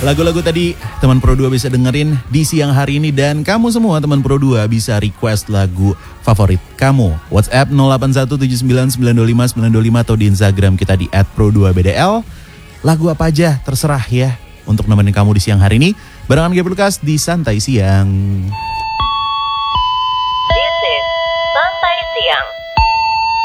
Lagu-lagu tadi teman Pro 2 bisa dengerin di siang hari ini. Dan kamu semua teman Pro 2 bisa request lagu favorit kamu. WhatsApp 0817992525 atau di Instagram kita di @pro2bdl. Lagu apa aja terserah ya untuk nemenin kamu di siang hari ini. Barengan Gabriel Lukas di Santai Siang.